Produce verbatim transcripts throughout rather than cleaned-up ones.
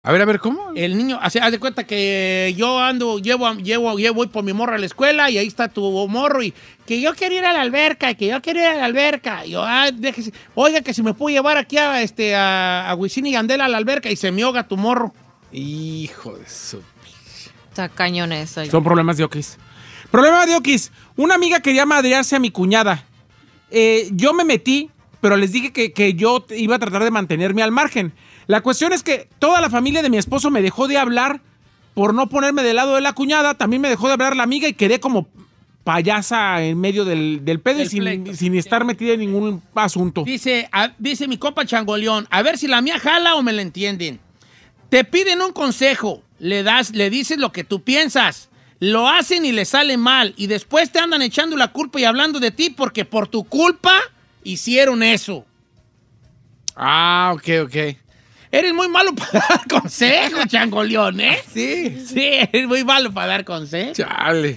A ver, a ver, ¿cómo? El niño, hace, haz de cuenta que yo ando, llevo, llevo, llevo, voy por mi morro a la escuela y ahí está tu morro y que yo quiero ir a la alberca, que yo quiero ir a la alberca. Y yo, ah, déjese, oiga, que si me puedo llevar aquí a, este, a, a Wisin y Yandel a la alberca y se me ahoga tu morro. Hijo de su... Está cañón eso. Son problemas de Oquis. Problema de Oquis. Una amiga quería madrearse a mi cuñada. Eh, yo me metí, pero les dije que, que yo iba a tratar de mantenerme al margen. La cuestión es que toda la familia de mi esposo me dejó de hablar por no ponerme del lado de la cuñada. También me dejó de hablar la amiga y quedé como payasa en medio del, del pedo y sin, sin estar metida en ningún asunto. Dice, a, dice mi compa Changoleón, a ver si la mía jala o me la entienden. Te piden un consejo, le das, le dices lo que tú piensas, lo hacen y le sale mal y después te andan echando la culpa y hablando de ti porque por tu culpa hicieron eso. Ah, ok, ok. Eres muy malo para dar consejos, Changoleón, ¿eh? Sí. Sí, eres muy malo para dar consejos. Chale.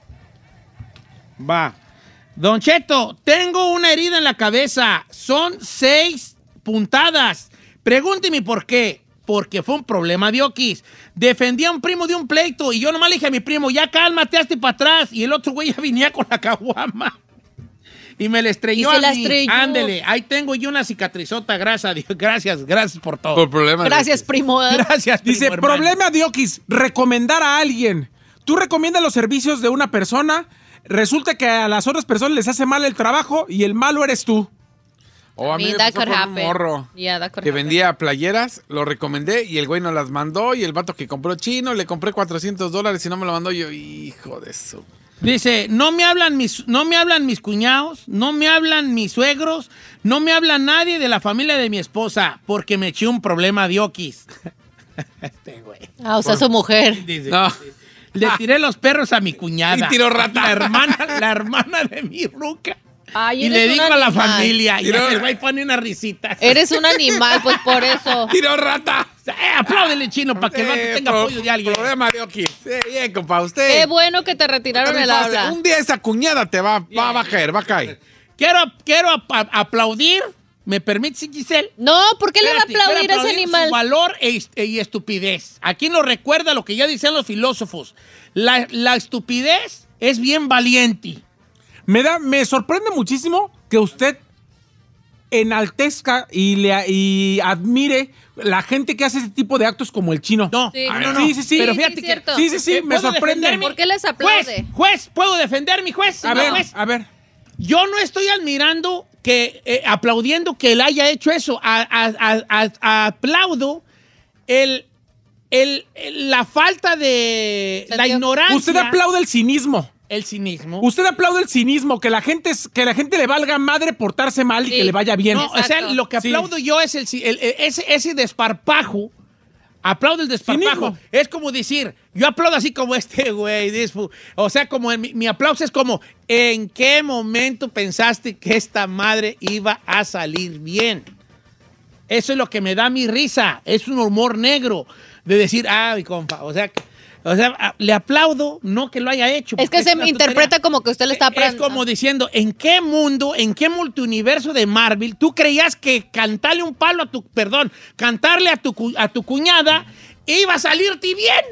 Va. Don Cheto, tengo una herida en la cabeza. Son seis puntadas. Pregúnteme por qué. Porque fue un problema de Oquis. Defendí a un primo de un pleito y yo nomás le dije a mi primo, ya cálmate, hazte para atrás. Y el otro güey ya venía con la caguama. Y me la estrelló y se a la mí. estrelló. Ándele, ahí tengo yo una cicatrizota, gracias a Dios. Gracias, gracias por todo. Por problema de Gracias, Oquis. primo. Gracias, primo, Dice, hermano. problema de Oquis, recomendar a alguien. Tú recomiendas los servicios de una persona, resulta que a las otras personas les hace mal el trabajo y el malo eres tú. Oh, a mí I mean, me that pasó could con un happen. morro Yeah, that could que happen. vendía playeras, lo recomendé y el güey no las mandó y el vato que compró chino, le compré cuatrocientos dólares y no me lo mandó yo, hijo de su... Dice, no me hablan mis, no me hablan mis cuñados, no me hablan mis suegros, no me habla nadie de la familia de mi esposa, porque me eché un problema de Oquis. Este güey. Ah, o sea, su mujer. Dice, No. le tiré los perros a mi cuñada. Y tiró rata. La hermana, la hermana de mi ruca. Ay, Y eres le un digo a la animal. familia, y Tiró- el güey pone una risita. Eres un animal, pues por eso. ¡Tiró rata! Eh, apláudele, chino, para que el vato Sí, tenga pro- apoyo de alguien. Problema de Oquis. Sí, bien, compa, usted. Qué bueno que te retiraron el Rifaste. habla. Un día esa cuñada te va, va, va a caer, va a caer. Quiero, quiero ap- ap- aplaudir, ¿me permite, Giselle? No, ¿por qué le va a Espérate, aplaudir a quiero ese animal? Su valor e, e- y estupidez. Aquí nos recuerda lo que ya decían los filósofos. La, la estupidez es bien valiente. Me da, me sorprende muchísimo que usted enaltezca y, le, y admire la gente que hace ese tipo de actos como el chino. No, Sí. ah, no, no. Sí, sí, sí. Pero Sí, fíjate sí, que... cierto. Sí, sí, sí, Eh, me ¿puedo sorprende. defenderme? ¿Por qué les Juez, aplaude? juez, ¿puedo defender mi juez? A señor ver, juez? a ver. Yo no estoy admirando que, eh, aplaudiendo que él haya hecho eso. A- a- a- a- aplaudo el, el, el- la falta de... La Sentido. ignorancia. Usted aplaude el cinismo. El cinismo. Usted aplaude el cinismo, que la gente es- que la gente le valga madre portarse mal y Sí. que le vaya bien. No, o sea, Exacto. lo que Sí. aplaudo yo es el, el- el- ese, ese desparpajo. Aplaudo el desparpajo. Cinismo. Es como decir, yo aplaudo así como este güey. disfu- O sea, como en mi, mi aplauso es como, ¿en qué momento pensaste que esta madre iba a salir bien? Eso es lo que me da mi risa. Es un humor negro de decir, ah, mi compa. O sea, o sea, a- le aplaudo, no que lo haya hecho. Es que porque se una interpreta tontería. como que usted le está Es aplaudiendo. como diciendo, ¿en qué mundo, en qué multiuniverso de Marvel tú creías que cantarle un palo a tu, perdón, cantarle a tu, cu- a tu cuñada iba a salirte bien?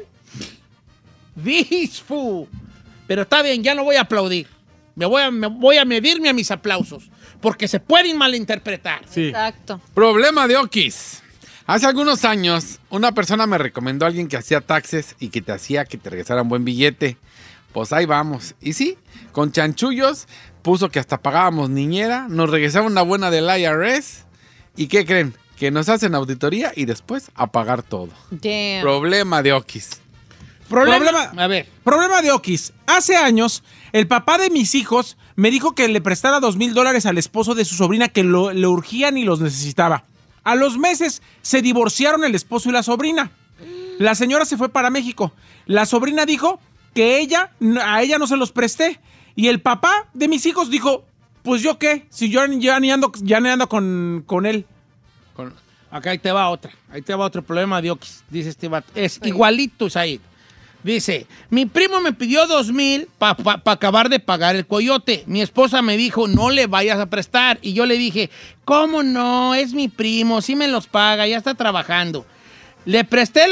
Disfu. Pero está bien, ya no voy a aplaudir. Me voy a, me voy a medirme a mis aplausos, porque se pueden malinterpretar. Sí. Exacto. Problema de Oquis. Hace algunos años, una persona me recomendó a alguien que hacía taxes y que te hacía que te regresara un buen billete. Pues ahí vamos. Y sí, con chanchullos, puso que hasta pagábamos niñera, nos regresaba una buena del I R S. ¿Y qué creen? Que nos hacen auditoría y después a pagar todo. Damn. Problema de Oquis. Problema, Problema- a ver. Problema de Oquis. Hace años, el papá de mis hijos me dijo que le prestara dos mil dólares al esposo de su sobrina que lo, le urgían y los necesitaba. A los meses se divorciaron el esposo y la sobrina. La señora se fue para México. La sobrina dijo que ella, a ella no se los presté. Y el papá de mis hijos dijo, pues yo qué, si yo ya ni ando, ya ni ando con, con él. Con- Acá ahí te va otra. Ahí te va otro problema de Oquis. Dice este vato. Es igualito, Said. Dice, mi primo me pidió dos mil para pa, pa acabar de pagar el coyote. Mi esposa me dijo, no le vayas a prestar. Y yo le dije, ¿cómo no? Es mi primo, sí me los paga, ya está trabajando. Le presté